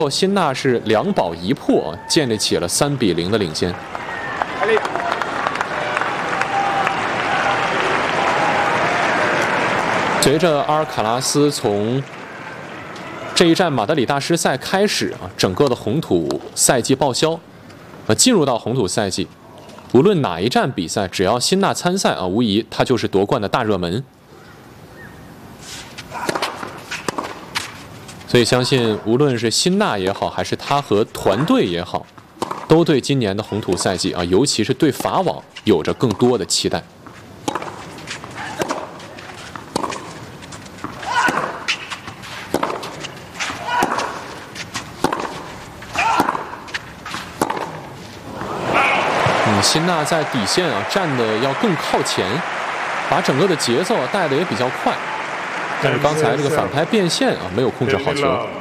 辛纳是2保1破，建立起了3比0的领先。随着阿尔卡拉斯从这一站马德里大师赛开始整个的红土赛季报销，进入到红土赛季，无论哪一站比赛，只要辛纳参赛无疑他就是夺冠的大热门。所以相信，无论是辛纳也好，还是他和团队也好，都对今年的红土赛季尤其是对法网有着更多的期待。辛纳在底线站的要更靠前，把整个的节奏带的也比较快，但是刚才这个反拍变线没有控制好球。